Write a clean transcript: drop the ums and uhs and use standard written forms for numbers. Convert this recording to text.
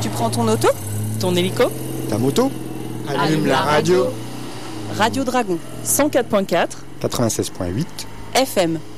Tu prends ton auto, Ton hélico, Ta moto, Allume la radio. Radio Dragon, 104.4, 96.8. FM.